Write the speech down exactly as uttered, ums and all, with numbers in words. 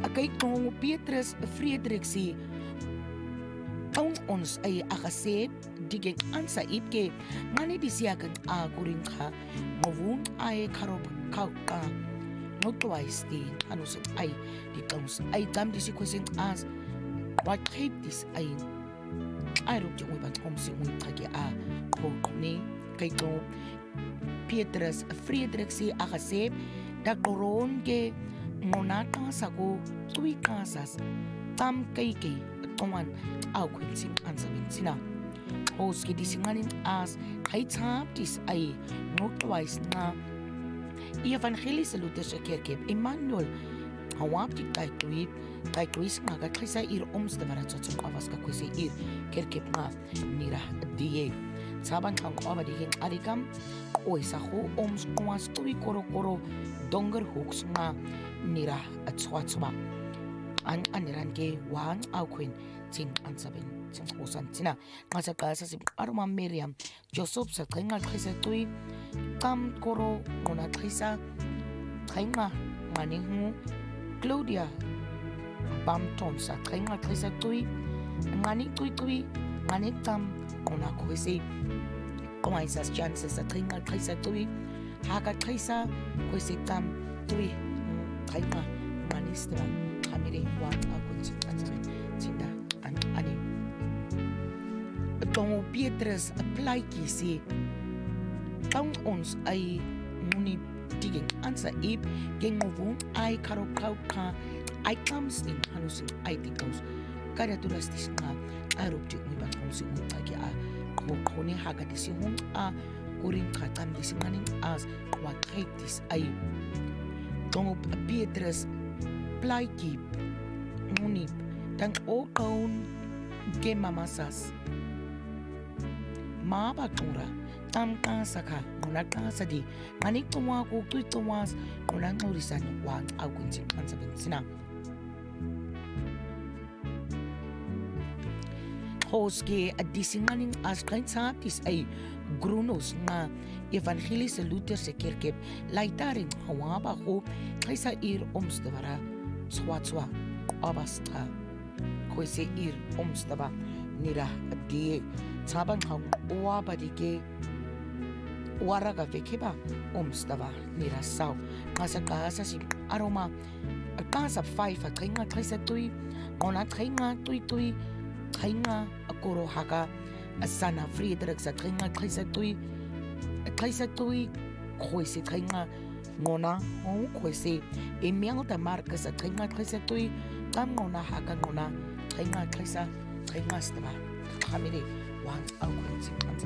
kay kung Petrus Friedrichsi ang ons ay akasip digeng ansa ipke ngani disiakan a kuring ka ngovung ay karop kau ka no twice di anus ay di kaus ay dam disi kwesing as what hate this ay ay ro jung ban om si ui kage a ko ni kay kung Petrus Friedrichsi akasip dagdoron ke ngonata sago tui kasas tam kay kay tuman au kwensing ansabin sina hos ki disinganin as kay tap dis ay no twice na evangelis luter sa kerkep Emmanuel hawap di kay tuit kay tuis nga ka sa ir oms da bara tsotso avas ka kwese ir kerkep nga nira die saban kang aba di hin alikam oi sa ho oms omas tui koro koro donger hooks nga nira at swatswa an aniran ke wang au queen ting ansabin ting hosan tina nga sa kasa si aroma Miriam Joseph sa kanga krisa tui kam koro ngona krisa kanga ngani hu Claudia Bamton sa kanga krisa tui ngani tui tui ngani kam ngona kwese kumai sa chances sa kanga krisa tui haka krisa kwese kam tui kanga ngani sta kamire wan aku chin ansaben chinda an ani tong Petrus apply ki si tong ons ay muni diging ansa ip geng movung ay karo kau ka ay comes in hanusin ay tikaus kada turas dis nga arup di umi ban si umi tagi a ko kone haga disi hung a kuring katam disi maning as what hate this ay tong Petrus plaiki ngunip tang o kaun ke mamasas maba tura tam ka saka nguna ka sadi manik tuwa ko tu tuwas nguna ngurisan wan agun sing ansabin sina hoske adisinganing as kain sapis ay grunos nga evangelis luter se kerkep laitarin hawaba ko kaysa ir omsdavara swatswa abasta koise ir omstava nira die sabang hang oaba dike waraga vekeba omstava nira sau kasa kasa si aroma kasa five kainga kaisa tui ona kainga tui tui kainga akoro haka asana Friedrich sa kainga kaisa tui kaisa tui koise kainga ngona ho kwese emiang da marka sa tringa krisa tui kam ngona haka ngona tringa krisa tringa staba kamire wan au kwensing